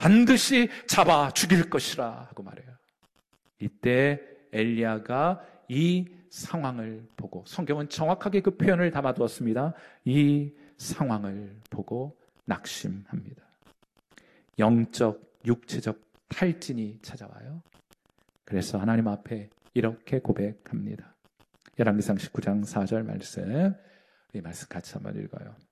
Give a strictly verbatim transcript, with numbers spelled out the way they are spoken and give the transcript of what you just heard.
반드시 잡아 죽일 것이라 하고 말해요. 이때 엘리야가 이 상황을 보고, 성경은 정확하게 그 표현을 담아두었습니다. 이 상황을 보고 낙심합니다. 영적, 육체적 탈진이 찾아와요. 그래서 하나님 앞에 이렇게 고백합니다. 열왕기상 십구 장 사 절 말씀, 이 말씀 같이 한번 읽어요.